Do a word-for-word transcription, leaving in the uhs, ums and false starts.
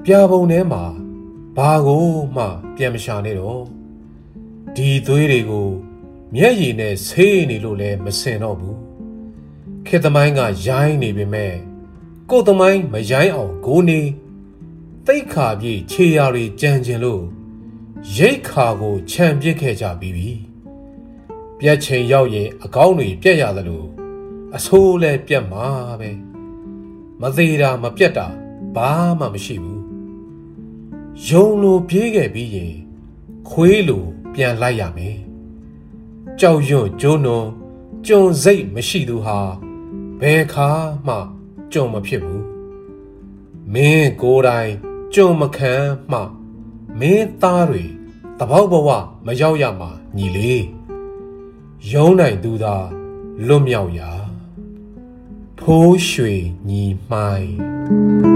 ပြာပုံထဲမှာဘာကိုမှပြန်မရှာနဲ့တော့ဒီသွေးတွေကိုမျက်ရည်နဲ့ဆေးနေလို့လည်းမစင်တော့ဘူးခေတ်သမိုင်းကရိုင်းနေပေမဲ့ကိုယ်သမိုင်းမရိုင်းအောင်ကိုနေသိခါပြေခြေရာတွေကြံကျင်လို့ရိတ်ခါကိုခြံပစ်ခဲ့ကြပြီးပြီပြက်ချိန်ရောက်ရင်အကောင်းတွေပြက်ရသလိုအဆိုးလည်းပြက်မှာပဲမသေးတာမပြက်တာဘာမှမရှိဘူးယုံလိုပြေးခဲ့ပြီးရင်ခွေးလိုပြန်လိုက်ရမယ်ကြောက်ရွံ့ကျိုးနွံကြုံစိတ်မရှိသူဟာဘယ်ခါမှကြုံမဖြစ်ဘူးမင်းကိုယ်တိုင်ကြုံမခံမှမင်းသားတွေတပေါက်ဘဝမရောက်ရမှာညီလေးယုံနိုင်သူသာလွတ်မြောက်ရာဖိုးရွှေညီမှိုင်း